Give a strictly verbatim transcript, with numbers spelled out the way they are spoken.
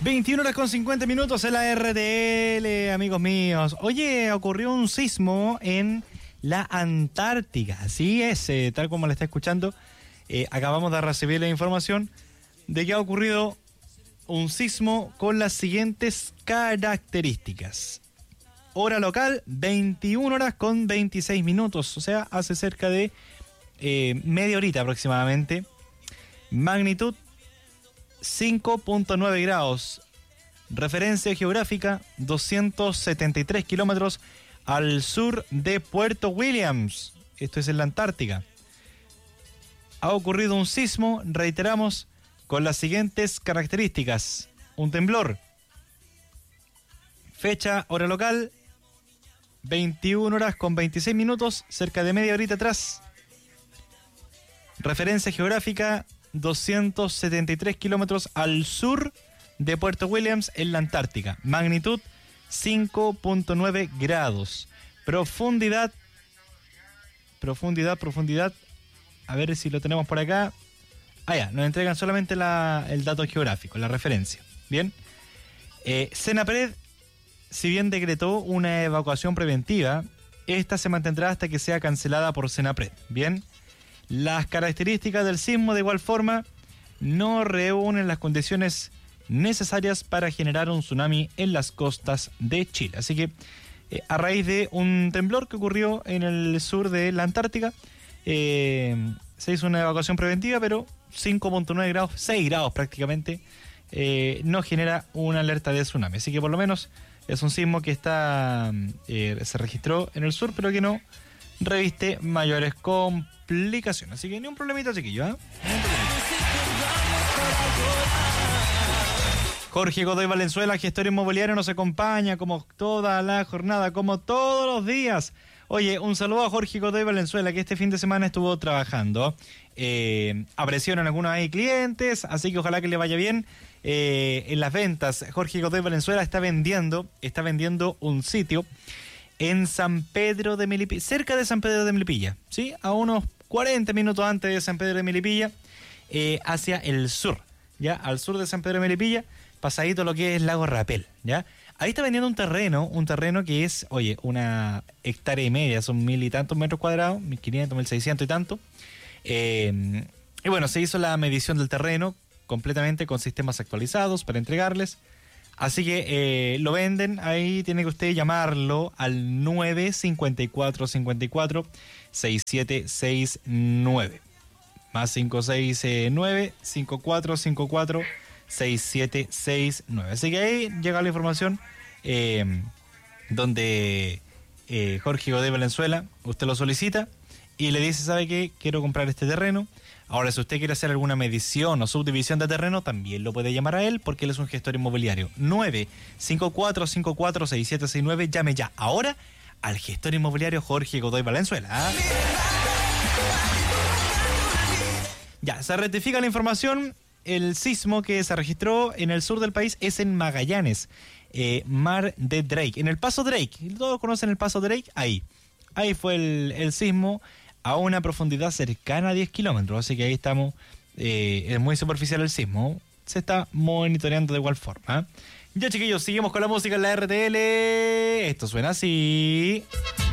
veintiuna horas con cincuenta minutos en la R T L, amigos míos. Oye, ocurrió un sismo en la Antártica. Así es, eh, tal como la está escuchando. Eh, acabamos de recibir la información de que ha ocurrido un sismo con las siguientes características. Hora local, veintiuna horas con veintiséis minutos. O sea, hace cerca de eh, media horita aproximadamente. Magnitud cinco punto nueve grados. Referencia geográfica doscientos setenta y tres kilómetros al sur de Puerto Williams. Esto es en la Antártica. Ha ocurrido un sismo, reiteramos, con las siguientes características. Un temblor. Fecha, hora local, veintiuna horas con veintiséis minutos, cerca de media horita atrás. Referencia geográfica, doscientos setenta y tres kilómetros al sur de Puerto Williams, en la Antártica. Magnitud cinco punto nueve grados. Profundidad, profundidad, profundidad. A ver si lo tenemos por acá. Ah, ya, nos entregan solamente la, el dato geográfico, la referencia. Bien. Eh, Senapred, si bien decretó una evacuación preventiva, esta se mantendrá hasta que sea cancelada por Senapred. Bien. Las características del sismo, de igual forma, no reúnen las condiciones necesarias para generar un tsunami en las costas de Chile. Así que, eh, a raíz de un temblor que ocurrió en el sur de la Antártica, eh, se hizo una evacuación preventiva, pero cinco punto nueve grados, seis grados prácticamente, eh, no genera una alerta de tsunami. Así que por lo menos es un sismo que está eh, se registró en el sur, pero que no reviste mayores complicaciones. Así que ni un problemita, chiquillo, ¿eh? Jorge Godoy Valenzuela, gestor inmobiliario, nos acompaña como toda la jornada, como todos los días. Oye, un saludo a Jorge Godoy Valenzuela, que este fin de semana estuvo trabajando. Eh, aparecieron algunos ahí clientes, así que ojalá que le vaya bien eh, en las ventas. Jorge Godoy Valenzuela está vendiendo, está vendiendo un sitio en San Pedro de Melipilla, cerca de San Pedro de Melipilla, ¿sí? A unos cuarenta minutos antes de San Pedro de Melipilla, eh, hacia el sur, ¿ya? Al sur de San Pedro de Melipilla, pasadito lo que es Lago Rapel, ¿ya? Ahí está vendiendo un terreno, un terreno que es, oye, una hectárea y media, son mil y tantos metros cuadrados, mil quinientos, mil seiscientos y tanto. Eh, y bueno, se hizo la medición del terreno completamente con sistemas actualizados para entregarles. Así que eh, lo venden, ahí tiene que usted llamarlo al nueve cinco cuatro cinco cuatro seis siete seis nueve. Más cinco seis nueve cinco cuatro cinco cuatro seis siete seis nueve. Así que ahí llega la información eh, donde eh, Jorge Godoy Valenzuela, usted lo solicita y le dice, ¿sabe qué? Quiero comprar este terreno. Ahora, si usted quiere hacer alguna medición o subdivisión de terreno, también lo puede llamar a él, porque él es un gestor inmobiliario. nueve cinco cuatro cinco cuatro seis siete seis nueve. Llame ya ahora al gestor inmobiliario Jorge Godoy Valenzuela. ¿Ah? Ya, se rectifica la información. El sismo que se registró en el sur del país es en Magallanes, eh, Mar de Drake, en el Paso Drake. Todos conocen el Paso Drake, ahí. Ahí fue el, el sismo, a una profundidad cercana a diez kilómetros, así que ahí estamos, eh, es muy superficial el sismo, se está monitoreando de igual forma. Ya, chiquillos, seguimos con la música en la R T L, esto suena así.